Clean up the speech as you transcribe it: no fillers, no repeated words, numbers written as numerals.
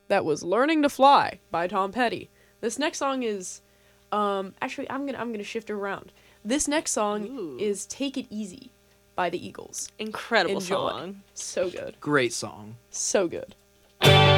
That was Learning to Fly by Tom Petty. This next song is actually I'm gonna shift it around. This next song is Take It Easy by the Eagles. Incredible Enjoy. song. So good. Great song. So good.